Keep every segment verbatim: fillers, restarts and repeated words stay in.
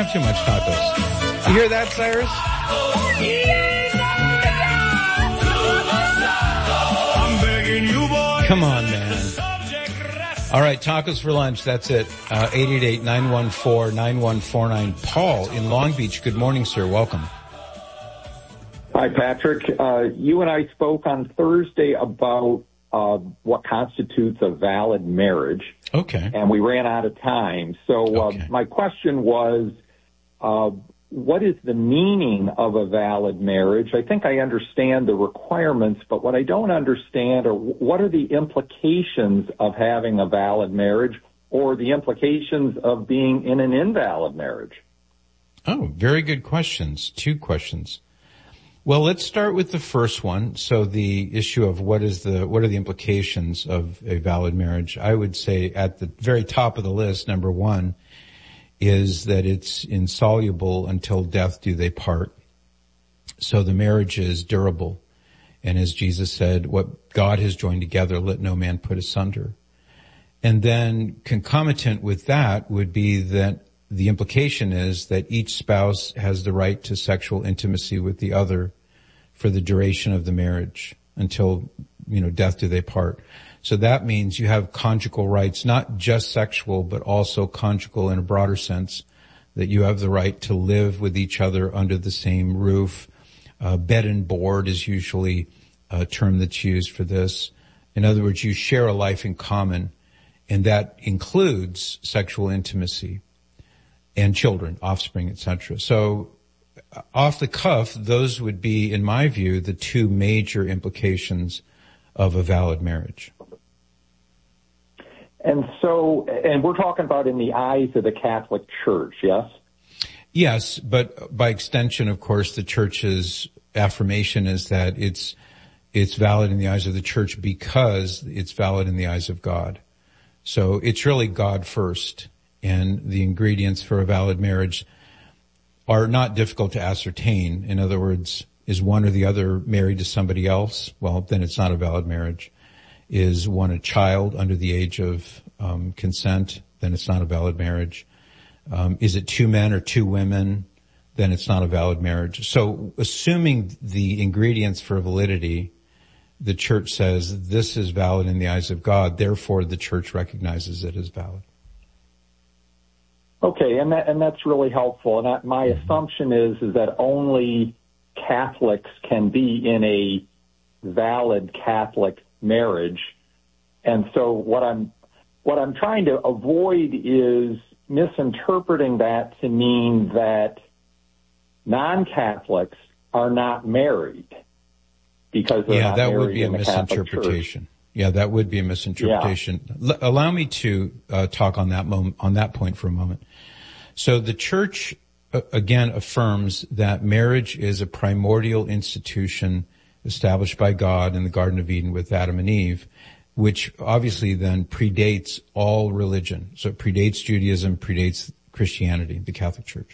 have too much tacos. You hear that, Cyrus? I'm begging you, boy. Come on, man. All right, tacos for lunch. That's it. Uh, eight eight eight, nine one four, nine one four nine. Paul in Long Beach. Good morning, sir. Welcome. Hi, Patrick. Uh, you and I spoke on Thursday about uh, what constitutes a valid marriage. Okay. And we ran out of time. So okay. uh, my question was, uh, what is the meaning of a valid marriage? I think I understand the requirements, but what I don't understand are what are the implications of having a valid marriage or the implications of being in an invalid marriage? Oh, very good questions. Two questions. Well, let's start with the first one. So the issue of what is the, what are the implications of a valid marriage? I would say at the very top of the list, number one, is that it's insoluble until death do they part. So the marriage is durable. And as Jesus said, what God has joined together, let no man put asunder. And then concomitant with that would be that the implication is that each spouse has the right to sexual intimacy with the other for the duration of the marriage until, you know, death do they part. So that means you have conjugal rights, not just sexual, but also conjugal in a broader sense, that you have the right to live with each other under the same roof. Uh, bed and board is usually a term that's used for this. In other words, you share a life in common, and that includes sexual intimacy and children, offspring, et cetera. So off the cuff, those would be, in my view, the two major implications of a valid marriage. And so, and we're talking about in the eyes of the Catholic Church, yes? Yes, but by extension, of course, the Church's affirmation is that it's, it's valid in the eyes of the Church because it's valid in the eyes of God. So it's really God first. And the ingredients for a valid marriage are not difficult to ascertain. In other words, is one or the other married to somebody else? Well, then it's not a valid marriage. Is one a child under the age of um, consent? Then it's not a valid marriage. Um, is it two men or two women? Then it's not a valid marriage. So assuming the ingredients for validity, the Church says this is valid in the eyes of God, therefore the Church recognizes it as valid. Okay, and that, and that's really helpful. And I, my mm-hmm. assumption is is that only Catholics can be in a valid Catholic marriage. And so what I'm what I'm trying to avoid is misinterpreting that to mean that non-Catholics are not married because they're yeah, not that married would be a in the misinterpretation. Yeah, that would be a misinterpretation. Yeah. L- allow me to uh, talk on that moment, on that point for a moment. So the Church, uh, again, affirms that marriage is a primordial institution established by God in the Garden of Eden with Adam and Eve, which obviously then predates all religion. So it predates Judaism, predates Christianity, the Catholic Church.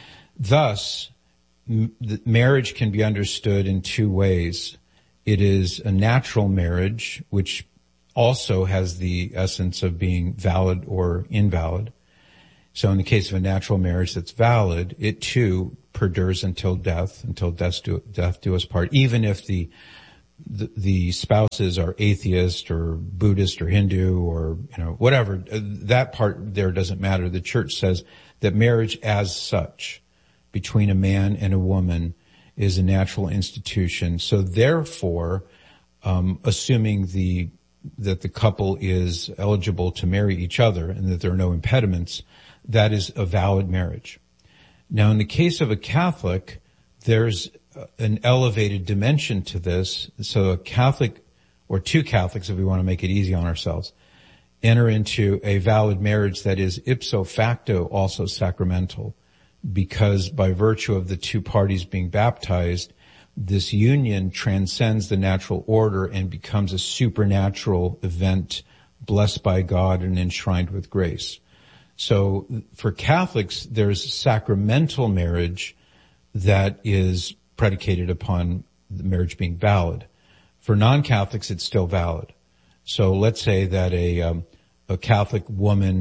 Thus, m- the marriage can be understood in two ways. It is a natural marriage, which also has the essence of being valid or invalid. So in the case of a natural marriage that's valid, it too perdures until death, until death do, death do us part, even if the, the the spouses are atheist or Buddhist or Hindu or, you know, whatever. That part there doesn't matter. The Church says that marriage as such between a man and a woman is a natural institution. So therefore, um, assuming the, that the couple is eligible to marry each other and that there are no impediments, that is a valid marriage. Now, in the case of a Catholic, there's an elevated dimension to this. So a Catholic, or two Catholics, if we want to make it easy on ourselves, enter into a valid marriage that is ipso facto also sacramental, because by virtue of the two parties being baptized, this union transcends the natural order and becomes a supernatural event blessed by God and enshrined with grace. So for Catholics, there's sacramental marriage that is predicated upon the marriage being valid. For non-Catholics, it's still valid. So let's say that a, um, a Catholic woman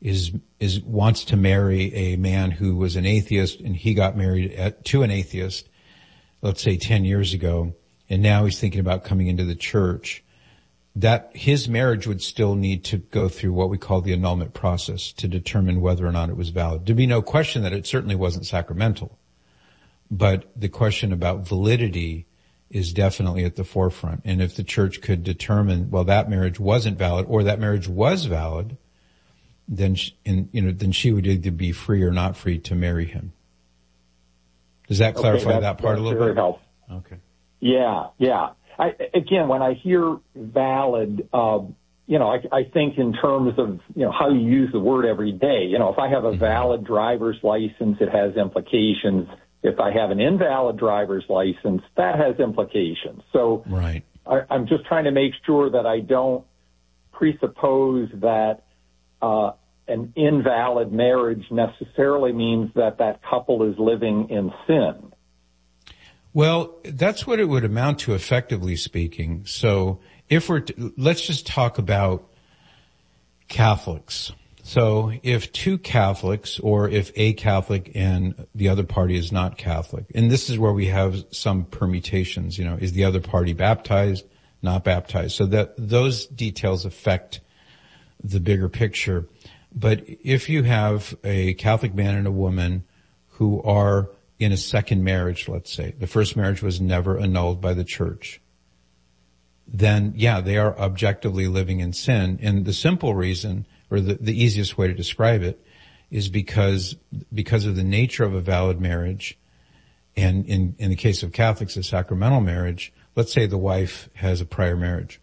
is, is, wants to marry a man who was an atheist and he got married at, to an atheist, let's say ten years ago, and now he's thinking about coming into the church, that his marriage would still need to go through what we call the annulment process to determine whether or not it was valid. There'd be no question that it certainly wasn't sacramental, but the question about validity is definitely at the forefront. And if the church could determine, well, that marriage wasn't valid or that marriage was valid, then, she, and, you know, then she would either be free or not free to marry him. Does that clarify okay, that part a little very bit? Helpful. Okay. Yeah, yeah. I, again, when I hear valid, uh, you know, I, I think in terms of, you know, how you use the word every day. You know, if I have a valid driver's license, it has implications. If I have an invalid driver's license, that has implications. So right. I, I'm just trying to make sure that I don't presuppose that uh, an invalid marriage necessarily means that that couple is living in sin. Well, that's what it would amount to, effectively speaking. So if we're, t- let's just talk about Catholics. So if two Catholics, or if a Catholic and the other party is not Catholic, and this is where we have some permutations, you know, is the other party baptized, not baptized? So that those details affect the bigger picture. But if you have a Catholic man and a woman who are in a second marriage, let's say, the first marriage was never annulled by the church, then yeah, they are objectively living in sin. And the simple reason, or the, the easiest way to describe it, is because, because of the nature of a valid marriage, and in, in the case of Catholics, a sacramental marriage, let's say the wife has a prior marriage.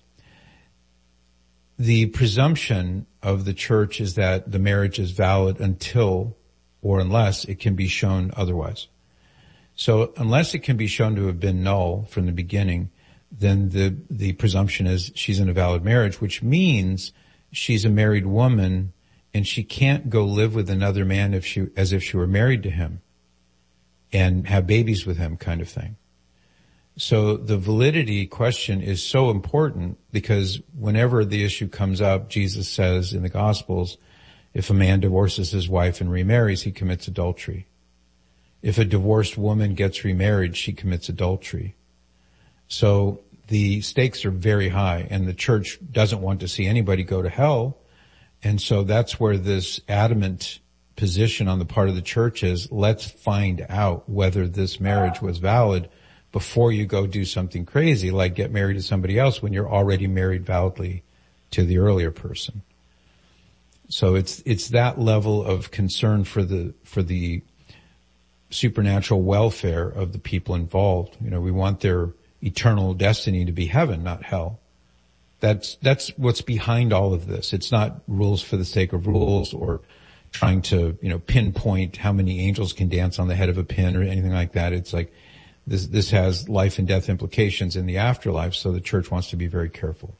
The presumption of the church is that the marriage is valid until, or unless, it can be shown otherwise. So unless it can be shown to have been null from the beginning, then the, the presumption is she's in a valid marriage, which means she's a married woman and she can't go live with another man if she, as if she were married to him and have babies with him, kind of thing. So the validity question is so important because whenever the issue comes up, Jesus says in the Gospels, if a man divorces his wife and remarries, he commits adultery. If a divorced woman gets remarried, she commits adultery. So the stakes are very high, and the church doesn't want to see anybody go to hell. And so that's where this adamant position on the part of the church is, let's find out whether this marriage was valid before you go do something crazy like get married to somebody else when you're already married validly to the earlier person. So it's, it's that level of concern for the, for the supernatural welfare of the people involved. You know, we want their eternal destiny to be heaven, not hell. That's, that's what's behind all of this. It's not rules for the sake of rules or trying to, you know, pinpoint how many angels can dance on the head of a pin or anything like that. It's like this, this has life and death implications in the afterlife. So the church wants to be very careful.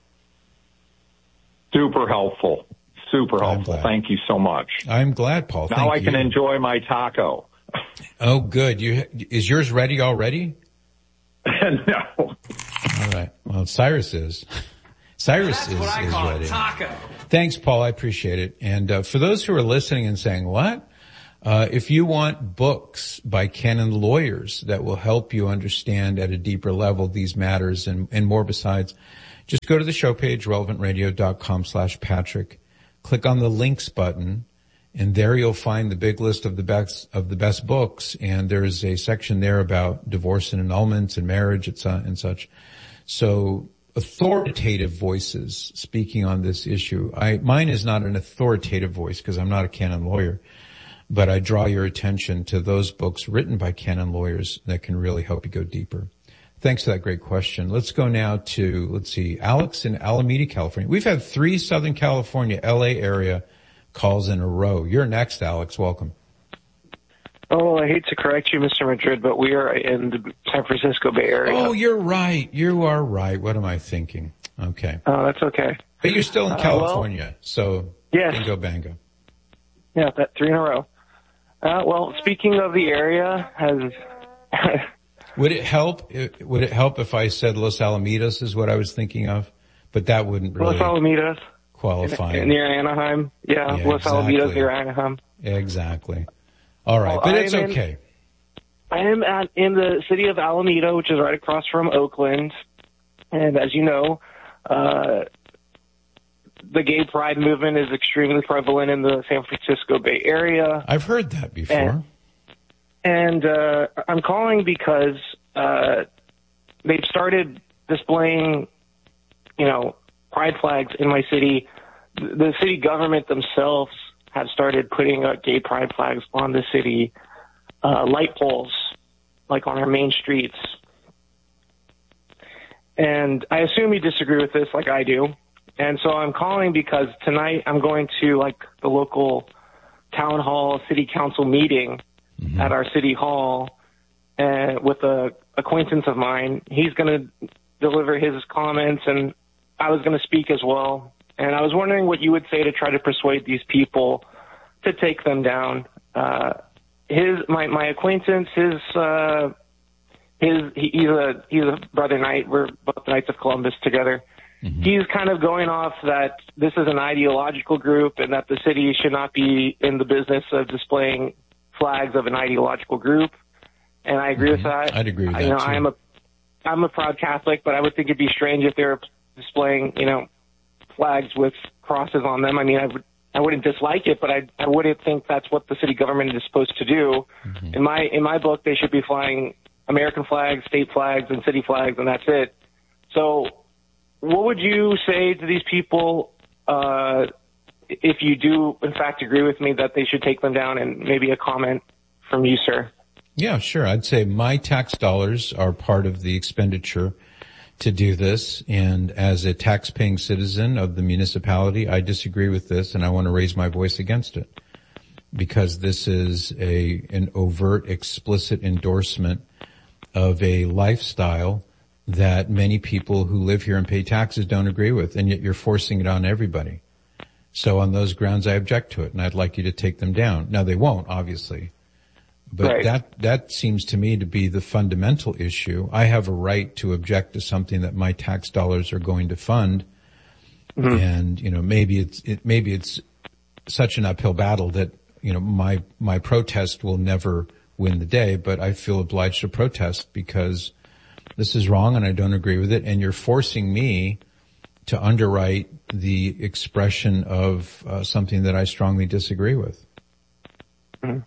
Super helpful. Super helpful. Thank you so much. I'm glad, Paul. Now Thank I can you. enjoy my taco. Oh, good. You, is yours ready already? No. All right. Well, Cyrus is. Cyrus That's is, what I is call ready. A taco. Thanks, Paul. I appreciate it. And uh, for those who are listening and saying, what? Uh, if you want books by canon lawyers that will help you understand at a deeper level these matters and, and more besides, just go to the show page, relevant radio dot com slash Patrick. Click on the links button, and there you'll find the big list of the best, of the best books. And there's a section there about divorce and annulments and marriage and such. So authoritative voices speaking on this issue. I, mine is not an authoritative voice because I'm not a canon lawyer, but I draw your attention to those books written by canon lawyers that can really help you go deeper. Thanks for that great question. Let's go now to, let's see, Alex in Alameda, California. We've had three Southern California, L A area calls in a row. You're next, Alex. Welcome. Oh, I hate to correct you, Mister Madrid, but we are in the San Francisco Bay Area. Oh, you're right. You are right. What am I thinking? Okay. Oh, that's okay. But you're still in California, uh, well, so yes. bingo bango. Yeah, that three in a row. Uh, well, speaking of the area, has would it help? Would it help if I said Los Alamitos is what I was thinking of? But that wouldn't really Los Alamitos qualifying. Near Anaheim. Yeah, yeah Los exactly. Alamitos near Anaheim. Exactly. All right, well, but it's I'm okay. In, I am at, in the city of Alameda, which is right across from Oakland. And as you know, uh, the gay pride movement is extremely prevalent in the San Francisco Bay Area. I've heard that before. And, and uh, I'm calling because uh, they've started displaying, you know, pride flags in my city. The city government themselves have started putting up gay pride flags on the city uh, light poles, like on our main streets. And I assume you disagree with this like I do. And so I'm calling because tonight I'm going to like the local town hall city council meeting mm-hmm. at our city hall and with a acquaintance of mine. He's going to deliver his comments and I was going to speak as well. And I was wondering what you would say to try to persuade these people to take them down. Uh, his, my, my acquaintance, his, uh, his, he, he's a, he's a brother knight. We're both Knights of Columbus together. Mm-hmm. He's kind of going off that this is an ideological group and that the city should not be in the business of displaying flags of an ideological group. And I agree mm-hmm. with that. I'd agree with I, that you know, too. I'm a, I'm a proud Catholic, but I would think it'd be strange if they were displaying, you know, flags with crosses on them. I mean, I would, I wouldn't dislike it, but I, I wouldn't think that's what the city government is supposed to do. Mm-hmm. In my, in my book, they should be flying American flags, state flags, and city flags, and that's it. So what would you say to these people, uh, if you do, in fact, agree with me that they should take them down, and maybe a comment from you, sir? Yeah, sure. I'd say my tax dollars are part of the expenditure to do this. And as a tax-paying citizen of the municipality, I disagree with this and I want to raise my voice against it because this is a, an overt, explicit endorsement of a lifestyle that many people who live here and pay taxes don't agree with, and yet you're forcing it on everybody. So on those grounds, I object to it, and I'd like you to take them down. Now, they won't, obviously, but right. that that seems to me to be the fundamental issue. I have a right to object to something that my tax dollars are going to fund, mm-hmm. and you know maybe it's it, maybe it's such an uphill battle that you know my my protest will never win the day, but I feel obliged to protest because this is wrong and I don't agree with it, and you're forcing me to underwrite the expression of uh, something that I strongly disagree with. Mm-hmm.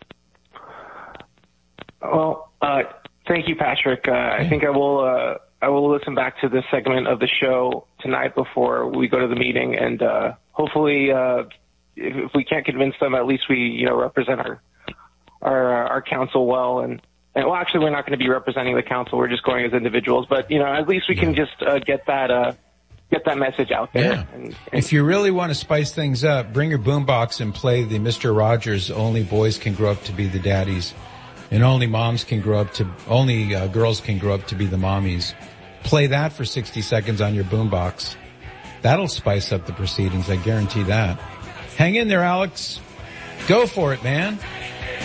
Well, uh, thank you, Patrick. Uh, yeah. I think I will, uh, I will listen back to this segment of the show tonight before we go to the meeting, and uh, hopefully, uh, if, if we can't convince them, at least we, you know, represent our our, our council well. And, and well, actually, we're not going to be representing the council. We're just going as individuals. But you know, at least we can just uh, get that uh, get that message out there. Yeah. And, and if you really want to spice things up, bring your boombox and play the Mister Rogers "Only Boys Can Grow Up to Be the Daddies." And only moms can grow up to, only uh, girls can grow up to be the mommies. Play that for sixty seconds on your boombox. That'll spice up the proceedings, I guarantee that. Hang in there, Alex. Go for it, man.